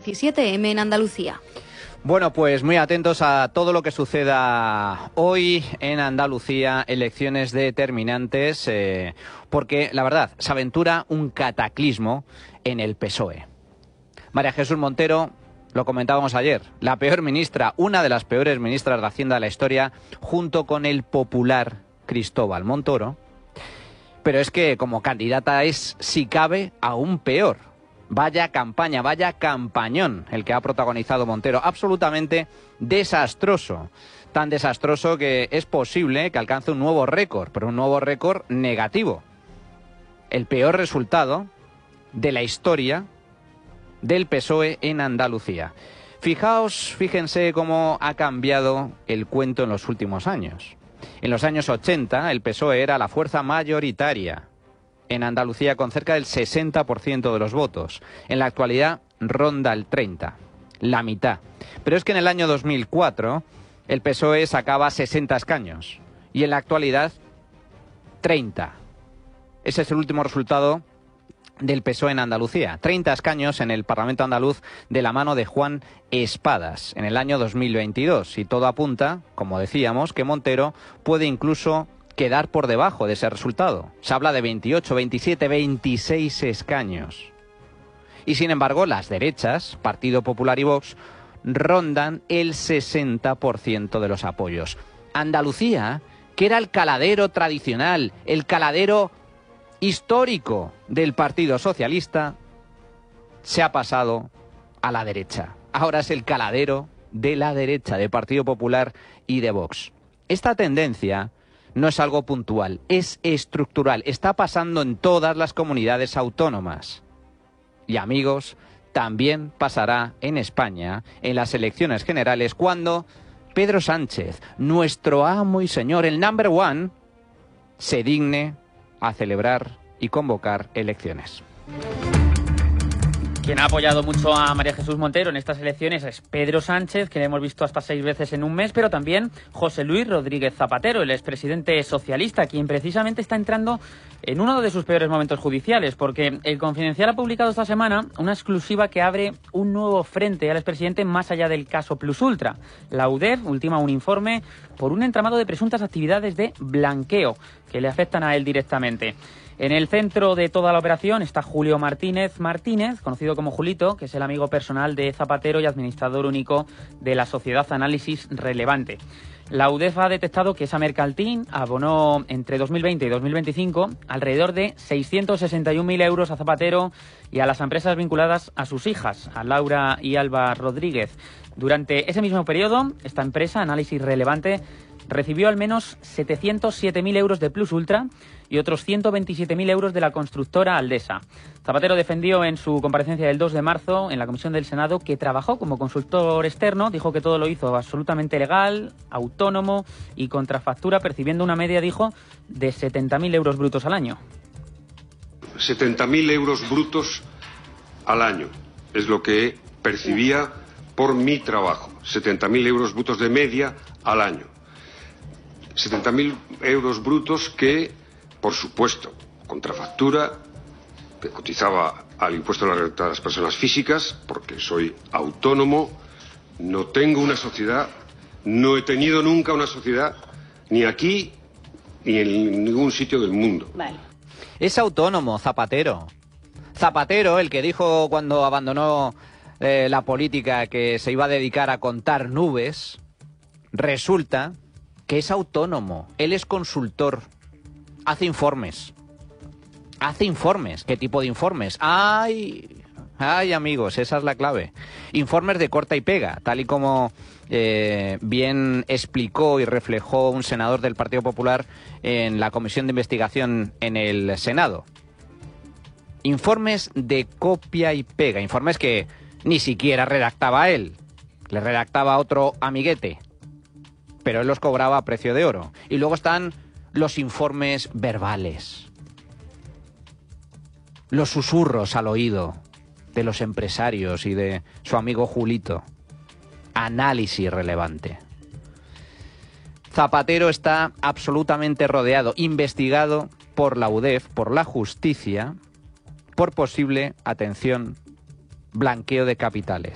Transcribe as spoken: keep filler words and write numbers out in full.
diecisiete eme en Andalucía. Bueno, pues muy atentos a todo lo que suceda hoy en Andalucía, elecciones determinantes, eh, porque la verdad se aventura un cataclismo en el P S O E. María Jesús Montero, lo comentábamos ayer, la peor ministra, una de las peores ministras de Hacienda de la historia, junto con el popular Cristóbal Montoro, pero es que como candidata es, si cabe, aún peor. Vaya campaña, vaya campañón el que ha protagonizado Montero, absolutamente desastroso. Tan desastroso que es posible que alcance un nuevo récord, pero un nuevo récord negativo. El peor resultado de la historia del P S O E en Andalucía. Fijaos, fíjense cómo ha cambiado el cuento en los últimos años. En los años ochenta el P S O E era la fuerza mayoritaria en Andalucía con cerca del sesenta por ciento de los votos. En la actualidad ronda el treinta por ciento, la mitad. Pero es que en el año dos mil cuatro el P S O E sacaba sesenta escaños y en la actualidad treinta. Ese es el último resultado del P S O E en Andalucía. treinta escaños en el Parlamento andaluz de la mano de Juan Espadas en el año dos mil veintidós. Y todo apunta, como decíamos, que Montero puede incluso quedar por debajo de ese resultado. Se habla de veintiocho, veintisiete, veintiséis escaños. Y sin embargo, las derechas, Partido Popular y Vox, rondan el sesenta por ciento de los apoyos. Andalucía, que era el caladero tradicional, el caladero histórico del Partido Socialista, se ha pasado a la derecha. Ahora es el caladero de la derecha, de Partido Popular y de Vox. Esta tendencia no es algo puntual, es estructural. Está pasando en todas las comunidades autónomas. Y amigos, también pasará en España en las elecciones generales cuando Pedro Sánchez, nuestro amo y señor, el number one, se digne a celebrar y convocar elecciones. Quien ha apoyado mucho a María Jesús Montero en estas elecciones es Pedro Sánchez, que le hemos visto hasta seis veces en un mes, pero también José Luis Rodríguez Zapatero, el expresidente socialista, quien precisamente está entrando en uno de sus peores momentos judiciales, porque El Confidencial ha publicado esta semana una exclusiva que abre un nuevo frente al expresidente más allá del caso Plus Ultra. La U D E F ultima un informe por un entramado de presuntas actividades de blanqueo que le afectan a él directamente. En el centro de toda la operación está Julio Martínez Martínez, conocido como Julito, que es el amigo personal de Zapatero y administrador único de la sociedad Análisis Relevante. La U D E F ha detectado que esa Mercaltín abonó entre dos mil veinte y dos mil veinticinco alrededor de seiscientos sesenta y un mil euros a Zapatero y a las empresas vinculadas a sus hijas, a Laura y Alba Rodríguez. Durante ese mismo periodo, esta empresa, Análisis Relevante, recibió al menos setecientos siete mil euros de Plus Ultra y otros ciento veintisiete mil euros de la constructora Aldesa. Zapatero defendió en su comparecencia del dos de marzo en la Comisión del Senado que trabajó como consultor externo, dijo que todo lo hizo absolutamente legal, autónomo y contra factura, percibiendo una media, dijo, de setenta mil euros brutos al año. setenta mil euros brutos al año es lo que percibía por mi trabajo. setenta mil euros brutos de media al año. setenta mil euros brutos que, por supuesto, contrafactura, que cotizaba al impuesto a la renta de las personas físicas, porque soy autónomo, no tengo una sociedad, no he tenido nunca una sociedad, ni aquí ni en ningún sitio del mundo. Vale. Es autónomo, Zapatero. Zapatero, el que dijo cuando abandonó eh, la política que se iba a dedicar a contar nubes, resulta que es autónomo, él es consultor, hace informes, hace informes. ¿Qué tipo de informes? ¡Ay! ¡Ay, amigos! Esa es la clave. Informes de corta y pega, tal y como eh, bien explicó y reflejó un senador del Partido Popular en la Comisión de Investigación en el Senado. Informes de copia y pega, informes que ni siquiera redactaba él, le redactaba otro amiguete, pero él los cobraba a precio de oro. Y luego están los informes verbales, los susurros al oído de los empresarios y de su amigo Julito. Análisis relevante. Zapatero está absolutamente rodeado, investigado por la U D E F, por la justicia, por posible, atención, blanqueo de capitales.